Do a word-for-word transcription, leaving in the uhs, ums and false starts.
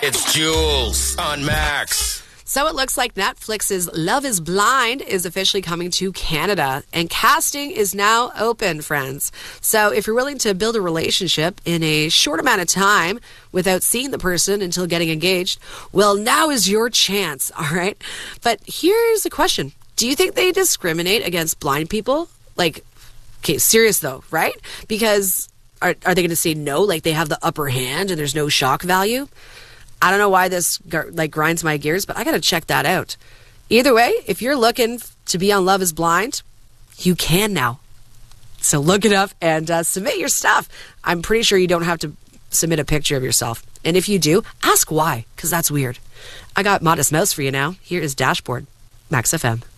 It's Jules on Max. So it looks like Netflix's Love is Blind is officially coming to Canada, and casting is now open, friends. So if you're willing to build a relationship in a short amount of time without seeing the person until getting engaged, well, now is your chance, all right? But here's a question. Do you think they discriminate against blind people? Like, okay, serious though, right? Because are, are they going to say no, like they have the upper hand and there's no shock value? I don't know why this like grinds my gears, but I got to check that out. Either way, if you're looking to be on Love is Blind, you can now. So look it up and uh, submit your stuff. I'm pretty sure you don't have to submit a picture of yourself. And if you do, ask why, because that's weird. I got Modest Mouse for you now. Here is Dashboard, Max F M.